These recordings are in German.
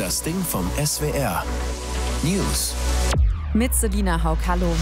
Das Ding vom SWR. News. Mit Selina Haug, hallo.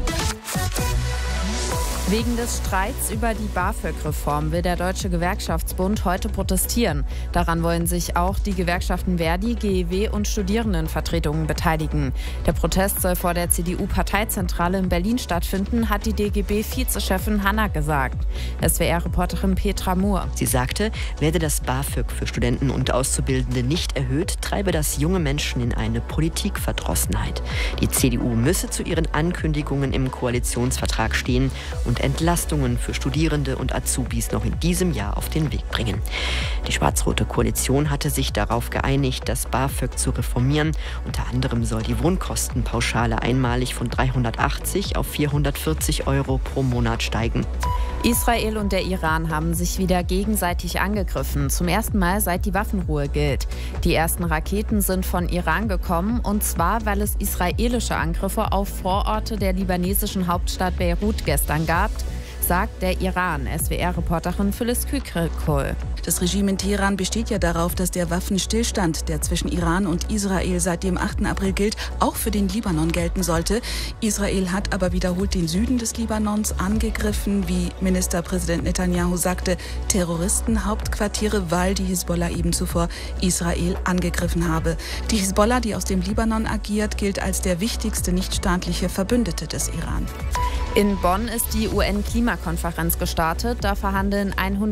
Wegen des Streits über die BAföG-Reform will der Deutsche Gewerkschaftsbund heute protestieren. Daran wollen sich auch die Gewerkschaften Verdi, GEW und Studierendenvertretungen beteiligen. Der Protest soll vor der CDU-Parteizentrale in Berlin stattfinden, hat die DGB-Vizechefin Hanna gesagt. SWR-Reporterin Petra Mohr. Sie sagte, werde das BAföG für Studenten und Auszubildende nicht erhöht, treibe das junge Menschen in eine Politikverdrossenheit. Die CDU müsse zu ihren Ankündigungen im Koalitionsvertrag stehen und Entlastungen für Studierende und Azubis noch in diesem Jahr auf den Weg bringen. Die schwarz-rote Koalition hatte sich darauf geeinigt, das BAföG zu reformieren. Unter anderem soll die Wohnkostenpauschale einmalig von 380 auf 440 Euro pro Monat steigen. Israel und der Iran haben sich wieder gegenseitig angegriffen. Zum ersten Mal, seit die Waffenruhe gilt. Die ersten Raketen sind von Iran gekommen, und zwar, weil es israelische Angriffe auf Vororte der libanesischen Hauptstadt Beirut gestern gab, sagt der Iran. SWR-Reporterin Phyllis Kükrikol. Das Regime in Teheran besteht ja darauf, dass der Waffenstillstand, der zwischen Iran und Israel seit dem 8. April gilt, auch für den Libanon gelten sollte. Israel hat aber wiederholt den Süden des Libanons angegriffen, wie Ministerpräsident Netanyahu sagte, Terroristenhauptquartiere, weil die Hisbollah eben zuvor Israel angegriffen habe. Die Hisbollah, die aus dem Libanon agiert, gilt als der wichtigste nichtstaatliche Verbündete des Iran. In Bonn ist die UN-Klimakonferenz gestartet. Da verhandeln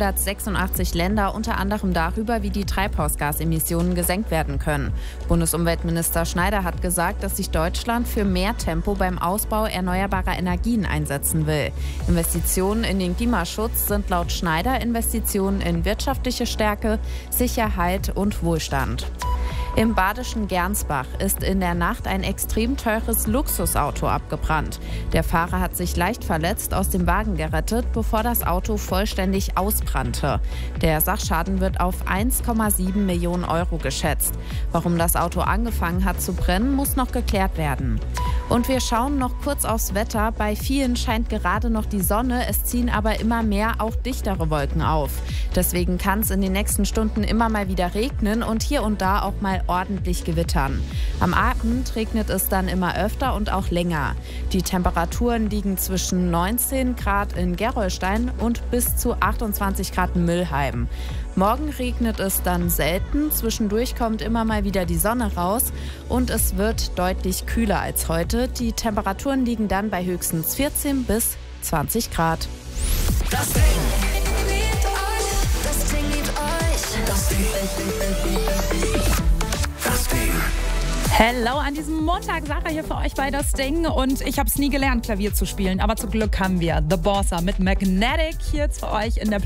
186 Länder unter anderem darüber, wie die Treibhausgasemissionen gesenkt werden können. Bundesumweltminister Schneider hat gesagt, dass sich Deutschland für mehr Tempo beim Ausbau erneuerbarer Energien einsetzen will. Investitionen in den Klimaschutz sind laut Schneider Investitionen in wirtschaftliche Stärke, Sicherheit und Wohlstand. Im badischen Gernsbach ist in der Nacht ein extrem teures Luxusauto abgebrannt. Der Fahrer hat sich leicht verletzt aus dem Wagen gerettet, bevor das Auto vollständig ausbrannte. Der Sachschaden wird auf 1,7 Millionen Euro geschätzt. Warum das Auto angefangen hat zu brennen, muss noch geklärt werden. Und wir schauen noch kurz aufs Wetter. Bei vielen scheint gerade noch die Sonne, es ziehen aber immer mehr auch dichtere Wolken auf. Deswegen kann es in den nächsten Stunden immer mal wieder regnen und hier und da auch mal ordentlich gewittern. Am Abend regnet es dann immer öfter und auch länger. Die Temperaturen liegen zwischen 19 Grad in Gerolstein und bis zu 28 Grad in Mülheim. Morgen regnet es dann selten, zwischendurch kommt immer mal wieder die Sonne raus und es wird deutlich kühler als heute. Die Temperaturen liegen dann bei höchstens 14 bis 20 Grad. Das Ding. Das Ding liebt euch. Das Ding. Das Ding. Hello, an diesem Montag, Sarah hier für euch bei Das Ding, und ich habe es nie gelernt, Klavier zu spielen, aber zum Glück haben wir The Bossa mit Magnetic hier für euch in der